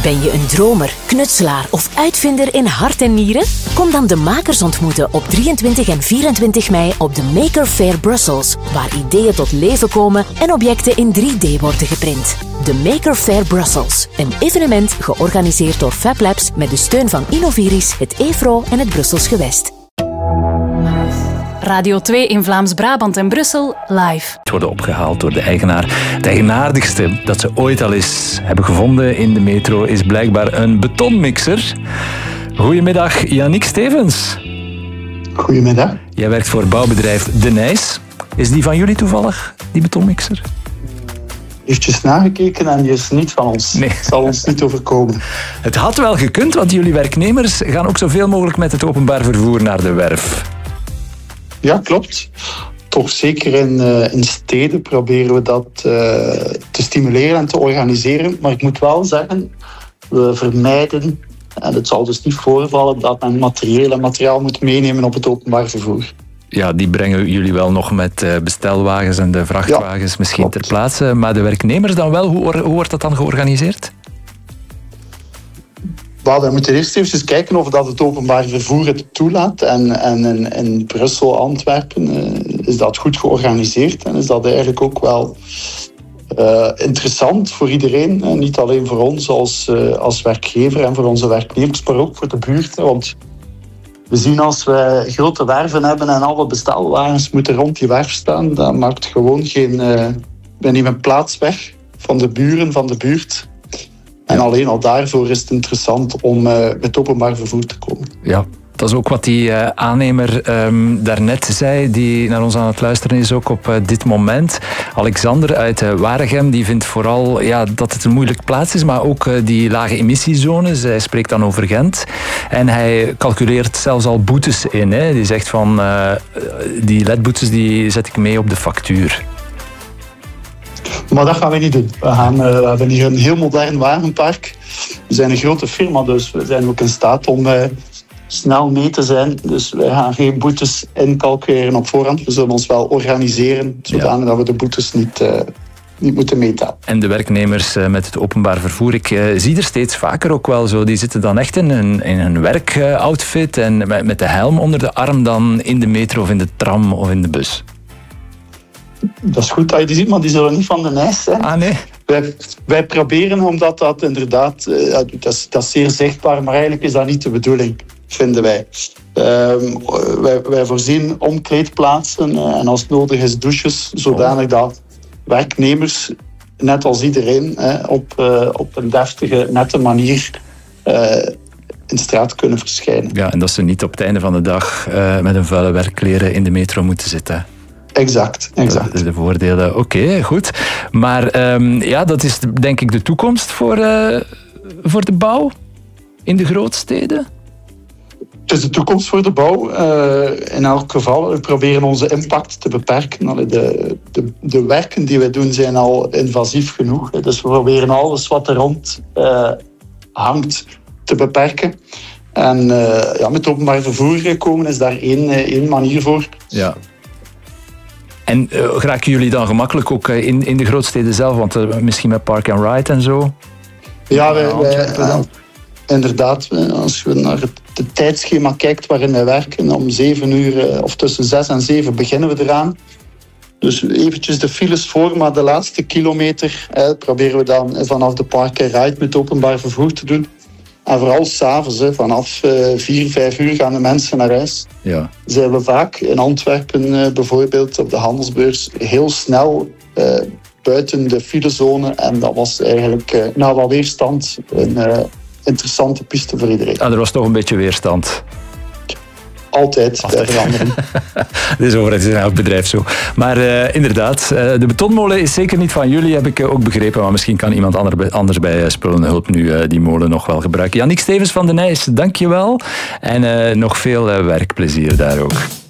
Ben je een dromer, knutselaar of uitvinder in hart en nieren? Kom dan de makers ontmoeten op 23 en 24 mei op de Maker Faire Brussels, waar ideeën tot leven komen en objecten in 3D worden geprint. De Maker Faire Brussels, een evenement georganiseerd door Fab Labs met de steun van Innoviris, het EFRO en het Brussels Gewest. Radio 2 in Vlaams-Brabant en Brussel, live. Het worden opgehaald door de eigenaar. Het eigenaardigste dat ze ooit al eens hebben gevonden in de metro is blijkbaar een betonmixer. Goedemiddag, Yannick Stevens. Goedemiddag. Jij werkt voor bouwbedrijf De Nijs. Is die van jullie toevallig, die betonmixer? Eventjes nagekeken en die is niet van ons. Nee. Het zal ons niet overkomen. Het had wel gekund, want jullie werknemers gaan ook zoveel mogelijk met het openbaar vervoer naar de werf. Ja, klopt. Toch zeker in steden proberen we dat te stimuleren en te organiseren. Maar ik moet wel zeggen, we vermijden, en het zal dus niet voorvallen, dat men materiaal moet meenemen op het openbaar vervoer. Ja, die brengen jullie wel nog met bestelwagens en de vrachtwagens misschien ter plaatse. Maar de werknemers dan wel, hoe wordt dat dan georganiseerd? We moeten eerst even kijken of dat het openbaar vervoer het toelaat. En in Brussel, Antwerpen is dat goed georganiseerd. En is dat eigenlijk ook wel interessant voor iedereen. Niet alleen voor ons als werkgever en voor onze werknemers, maar ook voor de buurt. Want we zien als we grote werven hebben en alle bestelwagens moeten rond die werf staan, dan maakt gewoon geen plaats weg van de buren, van de buurt. En alleen al daarvoor is het interessant om met openbaar vervoer te komen. Ja, dat is ook wat die aannemer daarnet zei, die naar ons aan het luisteren is ook op dit moment. Alexander uit Waregem, die vindt vooral dat het een moeilijke plaats is, maar ook die lage emissiezones. Hij spreekt dan over Gent. En hij calculeert zelfs al boetes in. Hè. Die zegt van, die LED-boetes die zet ik mee op de factuur. Maar dat gaan we niet doen. We hebben hier een heel modern wagenpark. We zijn een grote firma, dus we zijn ook in staat om snel mee te zijn. Dus wij gaan geen boetes incalculeren op voorhand. We zullen ons wel organiseren, zodanig dat we de boetes niet moeten meten. En de werknemers met het openbaar vervoer, ik zie er steeds vaker ook wel zo, die zitten dan echt in een werkoutfit en met de helm onder de arm dan in de metro of in de tram of in de bus. Dat is goed dat je die ziet, maar die zullen niet van De Nijs zijn. Ah, nee? Wij proberen, omdat dat inderdaad, dat is zeer zichtbaar, maar eigenlijk is dat niet de bedoeling, vinden wij. Wij voorzien omkleedplaatsen en als het nodig is douches, zodanig dat werknemers, net als iedereen, op een deftige, nette manier in straat kunnen verschijnen. Ja, en dat ze niet op het einde van de dag met een vuile werkkleren in de metro moeten zitten. Exact. Dat is de voordelen. Oké, goed. Maar dat is denk ik de toekomst voor de bouw in de grootsteden? Het is de toekomst voor de bouw. In elk geval, we proberen onze impact te beperken. De werken die wij doen zijn al invasief genoeg. Dus we proberen alles wat er rond hangt te beperken. En met openbaar vervoer komen is daar één manier voor. Ja. En geraken jullie dan gemakkelijk ook in de grootsteden zelf? Want misschien met Park and Ride en zo? Ja, inderdaad. Als je naar het tijdschema kijkt waarin wij werken, om 7 uur of tussen 6 en 7 beginnen we eraan. Dus eventjes de files voor, maar de laatste kilometer proberen we dan vanaf de Park and Ride met openbaar vervoer te doen. En vooral s'avonds, vanaf 4, 5 uur gaan de mensen naar huis. Ja. Zijn we vaak in Antwerpen bijvoorbeeld op de handelsbeurs heel snel buiten de filezone. En dat was eigenlijk na wat weerstand een interessante piste voor iedereen. Er was toch een beetje weerstand? Altijd bij verandering. Dit is overigens in elk bedrijf zo. Maar inderdaad, de betonmolen is zeker niet van jullie, heb ik ook begrepen. Maar misschien kan iemand anders bij Spullenhulp nu die molen nog wel gebruiken. Yannick Stevens van De Nijs, dank je wel. En nog veel werkplezier daar ook.